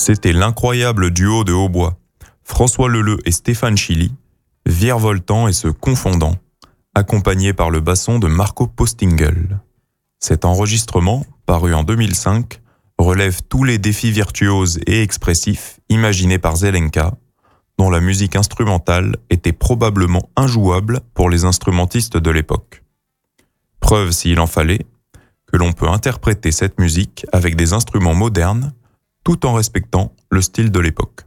C'était l'incroyable duo de hautbois, François Leleu et Stéphane Chili, virevoltant et se confondant, accompagné par le basson de Marco Postingel. Cet enregistrement, paru en 2005, relève tous les défis virtuoses et expressifs imaginés par Zelenka, dont la musique instrumentale était probablement injouable pour les instrumentistes de l'époque. Preuve, s'il en fallait, que l'on peut interpréter cette musique avec des instruments modernes, tout en respectant le style de l'époque.